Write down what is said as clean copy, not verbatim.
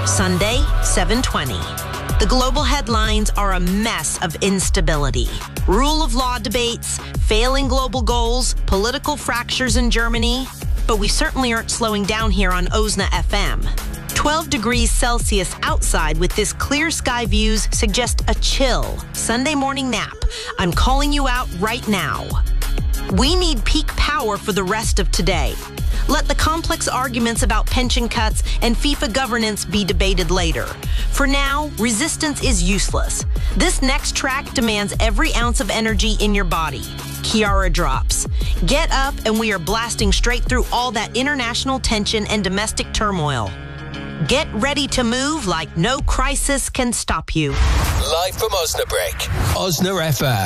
Sunday, 7:20. The global headlines are a mess of instability. Rule of law debates, failing global goals, political fractures in Germany. But we certainly aren't slowing down here on OSNA FM. 12 degrees Celsius outside with this clear sky views suggest a chill Sunday morning nap. I'm calling you out right now. We need peak power for the rest of today. Let the complex arguments about pension cuts and FIFA governance be debated later. For now, resistance is useless. This next track demands every ounce of energy in your body. Kiara drops. Get up and we are blasting straight through all that international tension and domestic turmoil. Get ready to move like no crisis can stop you. Live from Osnabrück, Osna FM.